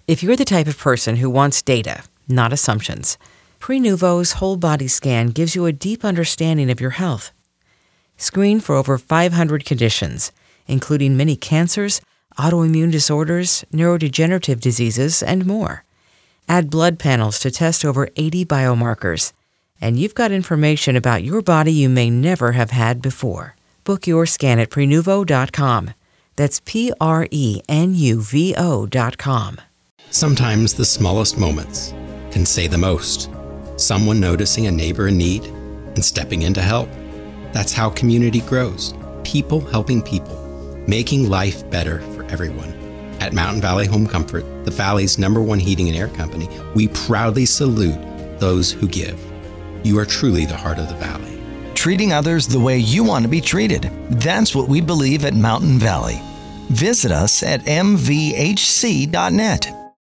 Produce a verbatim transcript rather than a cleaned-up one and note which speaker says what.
Speaker 1: If you're the type of person who wants data, not assumptions, Prenuvo's whole body scan gives you a deep understanding of your health. Screen for over five hundred conditions, including many cancers, autoimmune disorders, neurodegenerative diseases, and more. Add blood panels to test over eighty biomarkers, and you've got information about your body you may never have had before. Book your scan at Prenuvo dot com. That's P R E N U V O dot com.
Speaker 2: Sometimes the smallest moments can say the most. Someone noticing a neighbor in need and stepping in to help. That's how community grows. People helping people, making life better for everyone. At Mountain Valley Home Comfort, the Valley's number one heating and air company, we proudly salute those who give. You are truly the heart of the Valley.
Speaker 3: Treating others the way you want to be treated. That's what we believe at Mountain Valley. Visit us at M V H C dot net.